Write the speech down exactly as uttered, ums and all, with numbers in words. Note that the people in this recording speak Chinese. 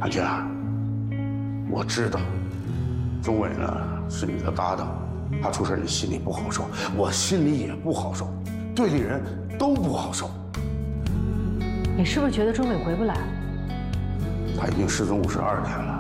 韩娟啊，我知道，钟伟呢是你的搭档，他出事你心里不好受，我心里也不好受，队里人都不好受。 你是不是觉得钟伟回不来？ 他已经失踪五十二天了。